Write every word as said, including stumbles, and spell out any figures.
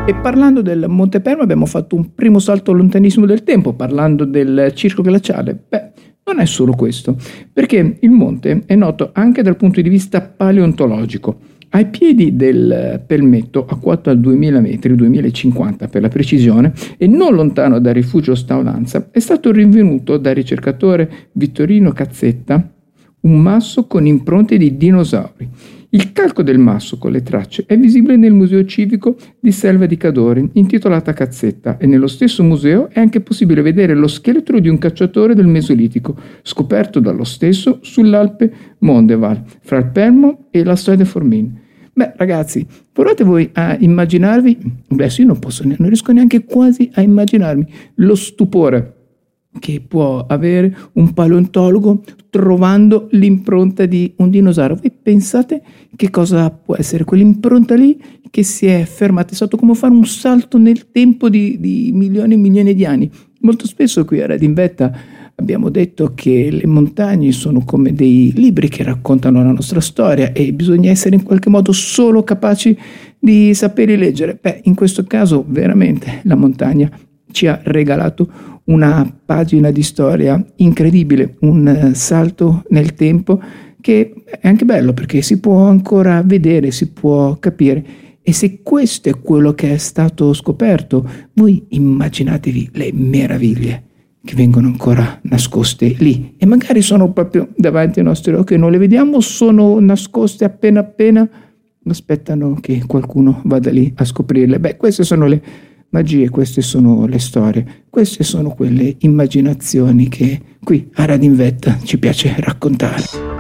E parlando del Monte Permo abbiamo fatto un primo salto lontanissimo del tempo, parlando del circo glaciale. Beh, non è solo questo, perché il monte è noto anche dal punto di vista paleontologico. Ai piedi del Pelmetto, a quota duemila metri, duemilacinquanta per la precisione, e non lontano dal rifugio Staulanza, è stato rinvenuto dal ricercatore Vittorino Cazzetta un masso con impronte di dinosauri. Il calco del masso con le tracce è visibile nel Museo Civico di Selva di Cadore, intitolata Cazzetta, e nello stesso museo è anche possibile vedere lo scheletro di un cacciatore del Mesolitico, scoperto dallo stesso sull'Alpe Mondeval, fra il Pelmo e la Storia de Formin. Beh, ragazzi, provate voi a immaginarvi, beh, io non posso, non riesco neanche quasi a immaginarmi lo stupore che può avere un paleontologo trovando l'impronta di un dinosauro. Voi pensate che cosa può essere quell'impronta lì che si è fermata? È stato come fare un salto nel tempo di, di milioni e milioni di anni. Molto spesso qui a Radio in Vetta abbiamo detto che le montagne sono come dei libri che raccontano la nostra storia e bisogna essere in qualche modo solo capaci di saperli leggere. Beh, in questo caso veramente la montagna ci ha regalato una pagina di storia incredibile, un salto nel tempo che è anche bello perché si può ancora vedere, si può capire. E se questo è quello che è stato scoperto, voi immaginatevi le meraviglie che vengono ancora nascoste lì e magari sono proprio davanti ai nostri occhi, non le vediamo, sono nascoste appena appena aspettano che qualcuno vada lì a scoprirle. Beh, queste sono le magie, queste sono le storie, queste sono quelle immaginazioni che qui a Radio in Vetta ci piace raccontare.